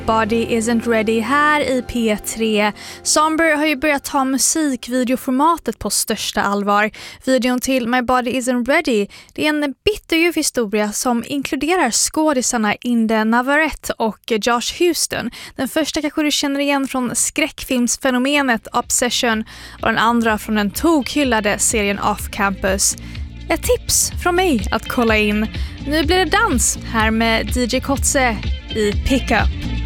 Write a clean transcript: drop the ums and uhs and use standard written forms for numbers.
Body Isn't Ready här i P3. Somber har ju börjat ta musikvideoformatet på största allvar. Videon till My Body Isn't Ready, det är en bitterljuv historia som inkluderar skådisarna Inde Navarrete och Josh Houston. Den första kanske du känner igen från skräckfilmsfenomenet Obsession och den andra från den tokhyllade serien Off Campus. Ett tips från mig att kolla in. Nu blir det dans här med DJ Kotze i Pickup.